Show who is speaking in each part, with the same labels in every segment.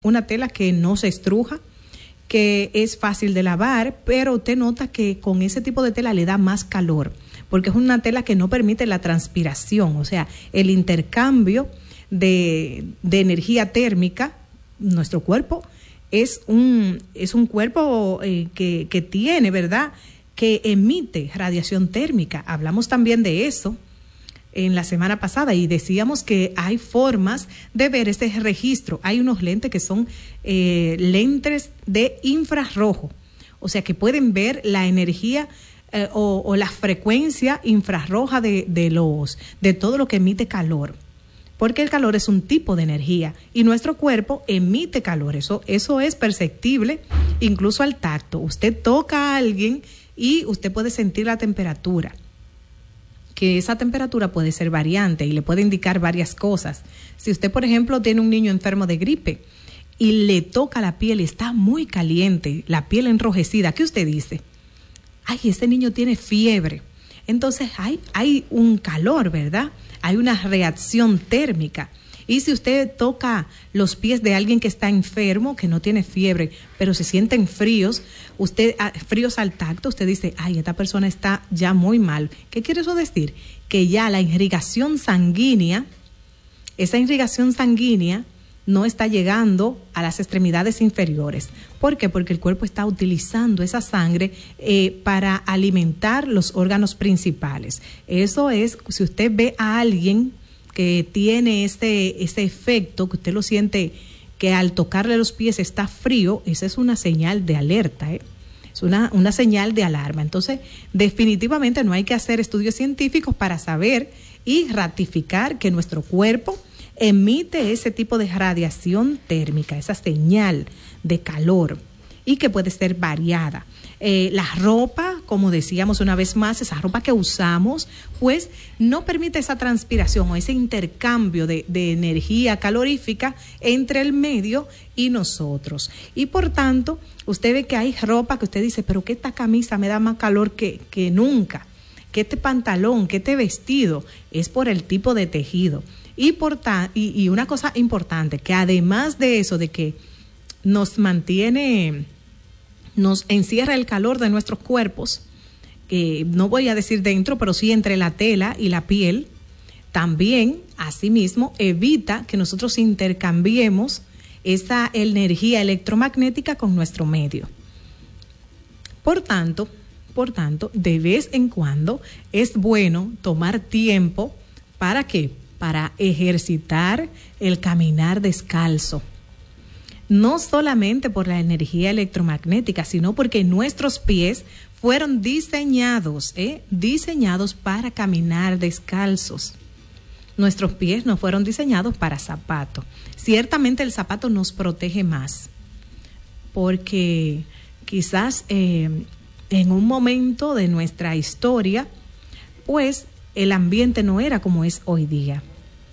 Speaker 1: una tela que no se estruja, que es fácil de lavar, pero usted nota que con ese tipo de tela le da más calor, porque es una tela que no permite la transpiración, o sea, el intercambio de energía térmica. Nuestro cuerpo es un cuerpo que tiene, ¿verdad?, que emite radiación térmica. Hablamos también de eso en la semana pasada y decíamos que hay formas de ver ese registro. Hay unos lentes que son lentes de infrarrojo, o sea que pueden ver la energía o la frecuencia infrarroja de todo lo que emite calor, porque el calor es un tipo de energía y nuestro cuerpo emite calor. Eso es perceptible incluso al tacto. Usted toca a alguien y usted puede sentir la temperatura, que esa temperatura puede ser variante y le puede indicar varias cosas. Si usted, por ejemplo, tiene un niño enfermo de gripe y le toca la piel y está muy caliente, la piel enrojecida, ¿qué usted dice? Ay, ese niño tiene fiebre. Entonces hay un calor, ¿verdad? Hay una reacción térmica. Y si usted toca los pies de alguien que está enfermo, que no tiene fiebre, pero se sienten fríos, fríos al tacto, usted dice, ay, esta persona está ya muy mal. ¿Qué quiere eso decir? Que ya la irrigación sanguínea, esa irrigación sanguínea no está llegando a las extremidades inferiores. ¿Por qué? Porque el cuerpo está utilizando esa sangre para alimentar los órganos principales. Eso es, si usted ve a alguien que tiene ese efecto, que usted lo siente, que al tocarle los pies está frío, esa es una señal de alerta, es una señal de alarma. Entonces, definitivamente no hay que hacer estudios científicos para saber y ratificar que nuestro cuerpo emite ese tipo de radiación térmica, esa señal de calor, y que puede ser variada. La ropa, como decíamos una vez más, esa ropa que usamos, pues no permite esa transpiración o ese intercambio de energía calorífica entre el medio y nosotros. Y por tanto, usted ve que hay ropa que usted dice, pero que esta camisa me da más calor que nunca, que este pantalón, que este vestido, es por el tipo de tejido. Y una cosa importante, que además de eso, de que nos encierra el calor de nuestros cuerpos, no voy a decir dentro, pero sí entre la tela y la piel, también, asimismo, evita que nosotros intercambiemos esa energía electromagnética con nuestro medio. Por tanto, de vez en cuando es bueno tomar tiempo, ¿para qué? Para ejercitar el caminar descalzo. No solamente por la energía electromagnética, sino porque nuestros pies fueron diseñados para caminar descalzos. Nuestros pies no fueron diseñados para zapato. Ciertamente el zapato nos protege más, porque quizás en un momento de nuestra historia, pues el ambiente no era como es hoy día.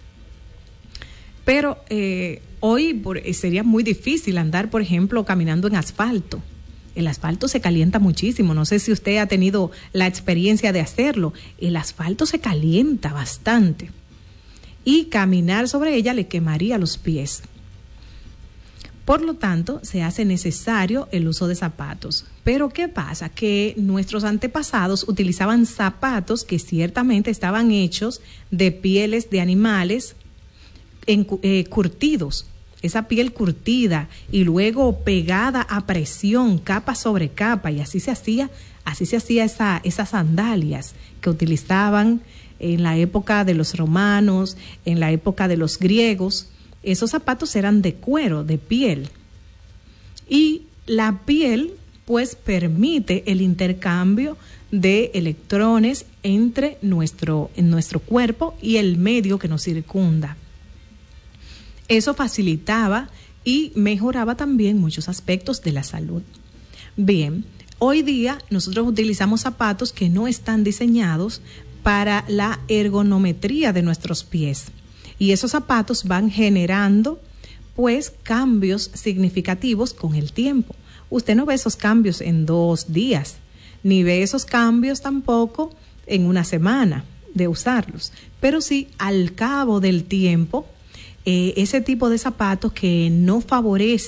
Speaker 1: Pero hoy sería muy difícil andar, por ejemplo, caminando en asfalto. El asfalto se calienta muchísimo. No sé si usted ha tenido la experiencia de hacerlo. El asfalto se calienta bastante. Y caminar sobre ella le quemaría los pies. Por lo tanto, se hace necesario el uso de zapatos. Pero ¿qué pasa? Que nuestros antepasados utilizaban zapatos que ciertamente estaban hechos de pieles de animales curtidos, esa piel curtida y luego pegada a presión, capa sobre capa, y así se hacía esas sandalias que utilizaban en la época de los romanos, en la época de los griegos. Esos zapatos eran de cuero, de piel, y la piel pues permite el intercambio de electrones entre nuestro cuerpo y el medio que nos circunda. Eso facilitaba y mejoraba también muchos aspectos de la salud. Bien, hoy día nosotros utilizamos zapatos que no están diseñados para la ergonometría de nuestros pies. Y esos zapatos van generando, pues, cambios significativos con el tiempo. Usted no ve esos cambios en 2 días, ni ve esos cambios tampoco en una semana de usarlos. Pero sí, al cabo del tiempo, ese tipo de zapatos que no favorecen